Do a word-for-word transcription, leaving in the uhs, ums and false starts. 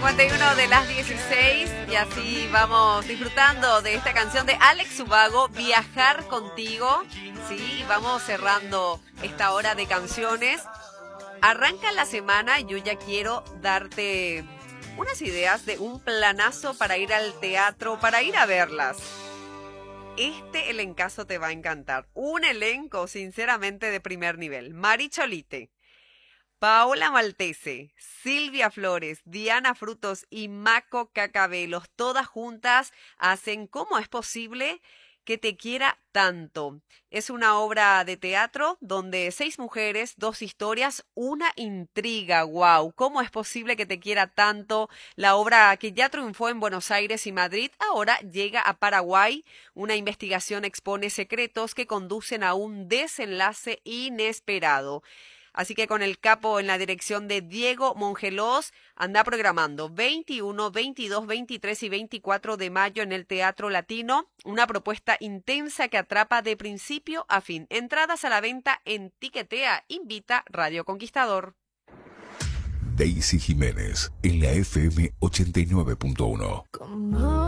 cincuenta y uno de las dieciséis y así vamos disfrutando de esta canción de Alex Ubago, Viajar Contigo. Sí, vamos cerrando esta hora de canciones. Arranca la semana y yo ya quiero darte unas ideas de un planazo para ir al teatro, para ir a verlas. Este elencazo te va a encantar. Un elenco sinceramente de primer nivel. Mari Cholite, Paola Maltese, Silvia Flores, Diana Frutos y Maco Cacabelos, todas juntas hacen ¿Cómo es posible que te quiera tanto? Es una obra de teatro donde seis mujeres, dos historias, una intriga. ¡Wow! ¿Cómo es posible que te quiera tanto? La obra que ya triunfó en Buenos Aires y Madrid ahora llega a Paraguay. Una investigación expone secretos que conducen a un desenlace inesperado. Así que con el capo en la dirección de Diego Mongelós, anda programando veintiuno, veintidós, veintitrés y veinticuatro de mayo en el Teatro Latino. Una propuesta intensa que atrapa de principio a fin. Entradas a la venta en Tiquetea. Invita Radio Conquistador. Daisy Jiménez en la F M ochenta y nueve punto uno.